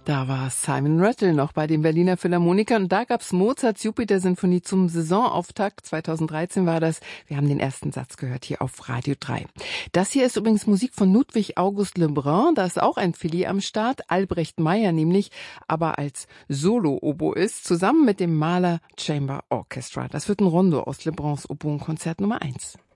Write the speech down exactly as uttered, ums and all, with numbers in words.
Da war Simon Rattle noch bei den Berliner Philharmonikern und da gab's Mozarts Jupiter-Sinfonie zum Saisonauftakt. zweitausenddreizehn war das. Wir haben den ersten Satz gehört hier auf Radio drei. Das hier ist übrigens Musik von Ludwig August Lebrun. Da ist auch ein Philly am Start, Albrecht Meyer nämlich, aber als Solo-Oboist zusammen mit dem Mahler Chamber Orchestra. Das wird ein Rondo aus Lebruns Oboen-Konzert Nummer eins.